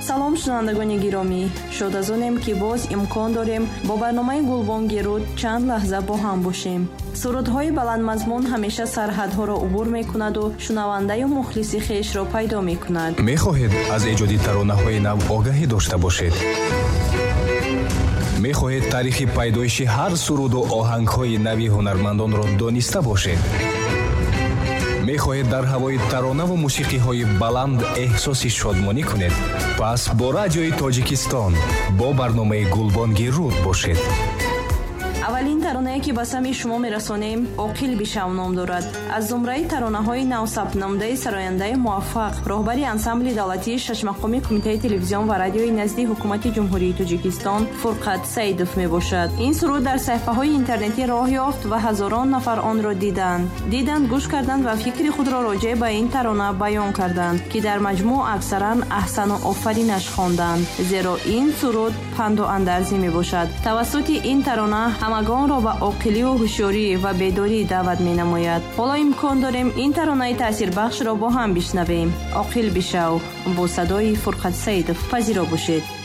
салом шунавандагони гиромӣ, шод аз онем ки боз имкон дорем бо барномаи Гулбонги руд чанд лаҳза бо ҳам бошем. сурудҳои баландмазмун ҳамеша сарҳадҳоро убур мекунаду шунавандаю мухлиси хешро пайдо мекунад. мехоҳед аз эҷоди таронаҳои нав огаҳӣ дошта бошед? мехоҳед таърихи пайдоиши ҳар суруду оҳангҳои нави ҳунармандонро дониста бошед? мехоҳед дар ҳавои таронаву мусиқиҳои баланд эҳсоси шодмонӣ кунед? пас бо радиои Тоҷикистон бо барномаи Гулбонги руд бошед. аввалин таронае ки ба самъи шумо мерасонем оқил бишав ном дорад. аз зумраи таронаҳои навсабтномдаи сарояндаи муваффақ роҳбари ансамбли давлатии шашмақоми кумитаи телевизион ва радиои назди ҳукумати ҷумҳурии Тоҷикистон Фурқат Саидов мебошад. ин суруд дар саҳифаҳои интернетӣ роҳ ёфт ва ҳазорон нафар онро диданд, гӯш карданд ва фикри худро роҷеъ ба ин тарона баён карданд, ки дар маҷмӯъ аксаран аҳсану офаринаш хонданд, зеро ин суруд панду андарзӣ мебошад. тавассути ин тарона ҳамагонро ба оқиливу ҳушёрӣ ва бедорӣ даъват менамояд. ҳоло имкон дорем ин таронаи таъсирбахшро бо ҳам бишнавем. оқил бишав бо садои Фурқат Саидов пазиро бошед.